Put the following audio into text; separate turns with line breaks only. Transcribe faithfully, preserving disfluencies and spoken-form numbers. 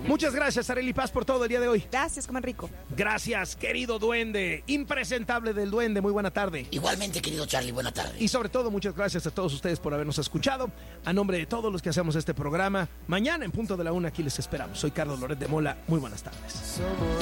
Muchas gracias, Arely Paz, por todo el día de hoy.
Gracias, coman rico.
Gracias, querido duende, impresentable del duende, muy buena tarde.
Igualmente, querido Charlie, buena tarde.
Y sobre todo, muchas gracias a todos ustedes por habernos escuchado. A nombre de todos los que hacemos este programa, mañana en punto de la una aquí les esperamos. Soy Carlos Loret de Mola, muy buenas tardes.